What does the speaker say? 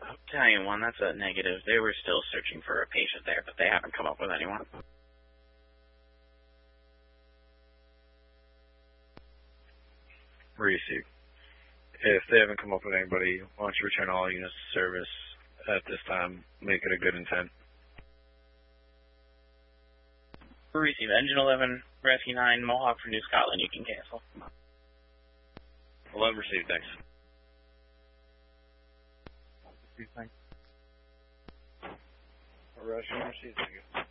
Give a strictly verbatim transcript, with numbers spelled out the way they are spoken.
Battalion one, that's a negative. They were still searching for a patient there, but they haven't come up with anyone. Receive. If they haven't come up with anybody, why don't you return all units to service at this time? Make it a good intent. Receive. Engine eleven, Rescue nine, Mohawk for New Scotland, you can cancel. eleven received, thanks. Thanks. Russian received, thank you.